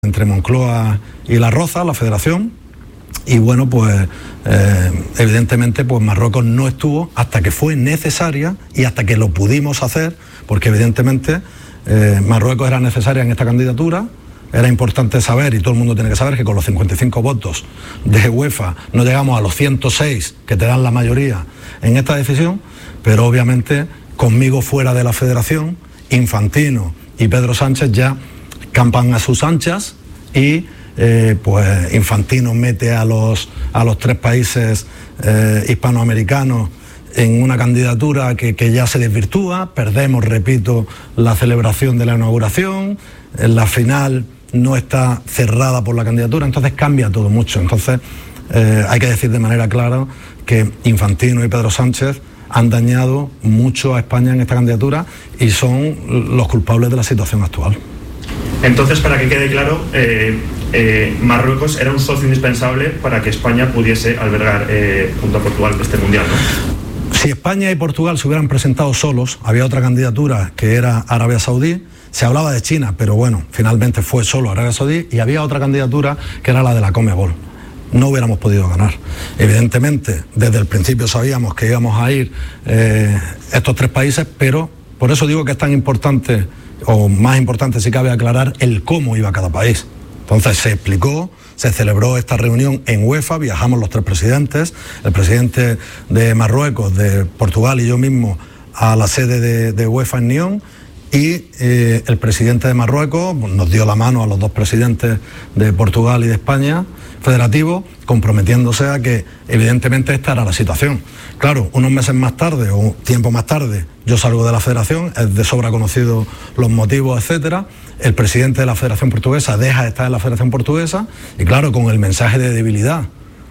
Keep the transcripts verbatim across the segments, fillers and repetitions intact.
entre Moncloa y La Roza, la Federación, y bueno, pues eh, evidentemente pues Marruecos no estuvo hasta que fue necesaria y hasta que lo pudimos hacer, porque evidentemente eh, Marruecos era necesaria en esta candidatura. Era importante saber, y todo el mundo tiene que saber, que con los cincuenta y cinco votos de UEFA no llegamos a los ciento seis que te dan la mayoría en esta decisión, pero obviamente conmigo fuera de la Federación, Infantino y Pedro Sánchez ya campan a sus anchas y eh, pues Infantino mete a los, a los tres países eh, hispanoamericanos en una candidatura que, que ya se desvirtúa. Perdemos, repito, la celebración de la inauguración, en la final no está cerrada por la candidatura, entonces cambia todo mucho. Entonces eh, hay que decir de manera clara que Infantino y Pedro Sánchez han dañado mucho a España en esta candidatura y son los culpables de la situación actual. Entonces, para que quede claro, eh, eh, Marruecos era un socio indispensable para que España pudiese albergar eh, junto a Portugal este mundial, ¿no? Si España y Portugal se hubieran presentado solos, había otra candidatura que era Arabia Saudí, se hablaba de China, pero bueno, finalmente fue solo Arabia Saudí, y había otra candidatura que era la de la Conmebol. No hubiéramos podido ganar. Evidentemente, desde el principio sabíamos que íbamos a ir eh, estos tres países, pero por eso digo que es tan importante, o más importante si cabe, aclarar el cómo iba cada país. Entonces se explicó, se celebró esta reunión en UEFA, viajamos los tres presidentes, el presidente de Marruecos, de Portugal y yo mismo a la sede de, de UEFA en Nyon, y eh, el presidente de Marruecos nos dio la mano a los dos presidentes de Portugal y de España, federativo, comprometiéndose a que evidentemente esta era la situación. Claro, unos meses más tarde o tiempo más tarde yo salgo de la federación, es de sobra conocido los motivos, etcétera. El presidente de la Federación Portuguesa deja de estar en la Federación Portuguesa y claro, con el mensaje de debilidad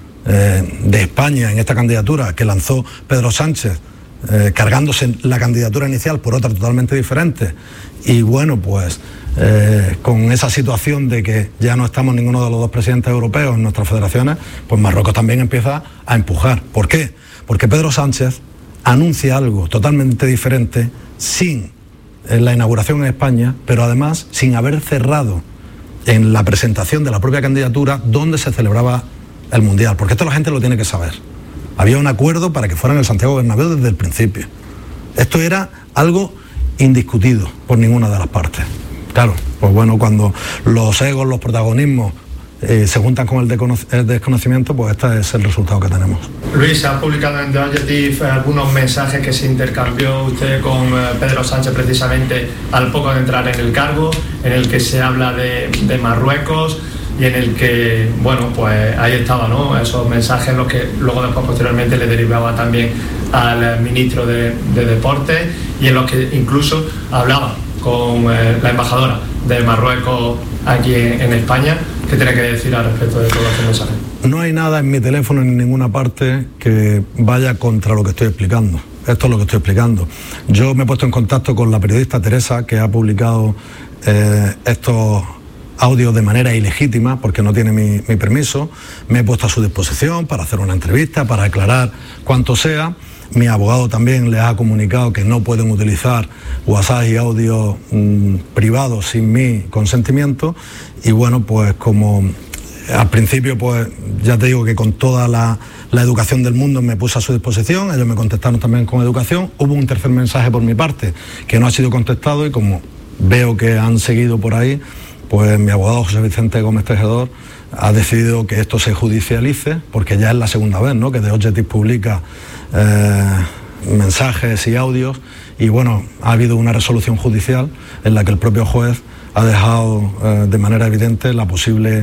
eh, de España en esta candidatura que lanzó Pedro Sánchez, eh, cargándose la candidatura inicial por otra totalmente diferente, y bueno, pues Eh, con esa situación de que ya no estamos ninguno de los dos presidentes europeos en nuestras federaciones, pues Marruecos también empieza a empujar. ¿Por qué? Porque Pedro Sánchez anuncia algo totalmente diferente sin eh, la inauguración en España, pero además sin haber cerrado en la presentación de la propia candidatura donde se celebraba el Mundial, porque esto la gente lo tiene que saber. Había un acuerdo para que fuera en el Santiago Bernabéu desde el principio. Esto era algo indiscutido por ninguna de las partes. Claro, pues bueno, cuando los egos, los protagonismos eh, se juntan con el, descono- el desconocimiento, pues este es el resultado que tenemos. Luis, se ha publicado en The Objective algunos mensajes que se intercambió usted con eh, Pedro Sánchez precisamente al poco de entrar en el cargo, en el que se habla de, de Marruecos y en el que, bueno, pues ahí estaba, ¿no? Esos mensajes, los que luego después posteriormente le derivaba también al ministro de, de Deportes, y en los que incluso hablaba con eh, la embajadora de Marruecos aquí en, en España. ¿Qué tiene que decir al respecto de todos estos mensajes? No hay nada en mi teléfono ni en ninguna parte que vaya contra lo que estoy explicando. Esto es lo que estoy explicando. Yo me he puesto en contacto con la periodista Teresa, que ha publicado eh, estos audios de manera ilegítima, porque no tiene mi, mi permiso. Me he puesto a su disposición para hacer una entrevista, para aclarar cuanto sea. Mi abogado también les ha comunicado que no pueden utilizar WhatsApp y audio mmm, privados sin mi consentimiento, y bueno, pues como al principio, pues ya te digo que con toda la, la educación del mundo me puse a su disposición, ellos me contestaron también con educación. Hubo un tercer mensaje por mi parte que no ha sido contestado, y como veo que han seguido por ahí, pues mi abogado José Vicente Gómez Tejedor ha decidido que esto se judicialice, porque ya es la segunda vez, ¿no?, que The Objective publica eh, mensajes y audios, y bueno, ha habido una resolución judicial en la que el propio juez ha dejado eh, de manera evidente la posible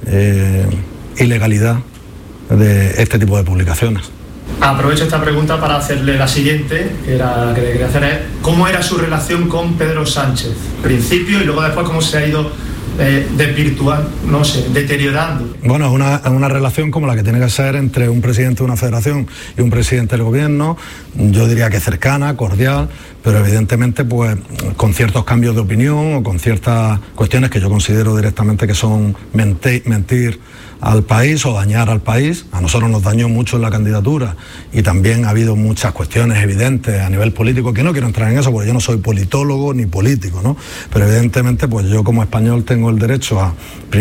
eh, ilegalidad de este tipo de publicaciones. Aprovecho esta pregunta para hacerle la siguiente, que era la que le quería hacer es: ¿cómo era su relación con Pedro Sánchez? Principio y luego después cómo se ha ido eh, desvirtuando, no sé, deteriorando. Bueno, es una, una relación como la que tiene que ser entre un presidente de una federación y un presidente del gobierno. Yo diría que cercana, cordial, pero evidentemente pues con ciertos cambios de opinión o con ciertas cuestiones que yo considero directamente que son mentir, mentir al país o dañar al país. A nosotros nos dañó mucho en la candidatura, y también ha habido muchas cuestiones evidentes a nivel político, que no quiero entrar en eso porque yo no soy politólogo ni político, ¿no? Pero evidentemente pues yo como español tengo tengo el derecho a